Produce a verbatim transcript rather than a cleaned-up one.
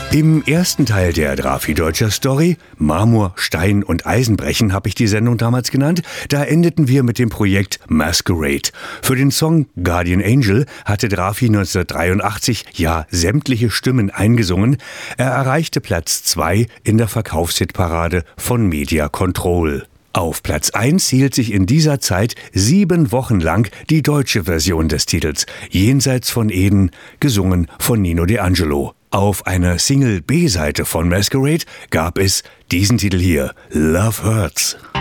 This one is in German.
Im ersten Teil der Drafi Deutscher Story, Marmor, Stein und Eisenbrechen habe ich die Sendung damals genannt, da endeten wir mit dem Projekt Masquerade. Für den Song Guardian Angel hatte Drafi neunzehnhundertdreiundachtzig ja sämtliche Stimmen eingesungen. Er erreichte Platz zwei in der Verkaufshitparade von Media Control. Auf Platz eins hielt sich in dieser Zeit sieben Wochen lang die deutsche Version des Titels, Jenseits von Eden, gesungen von Nino D'Angelo. Auf einer Single-B-Seite von Masquerade gab es diesen Titel hier, Love Hurts.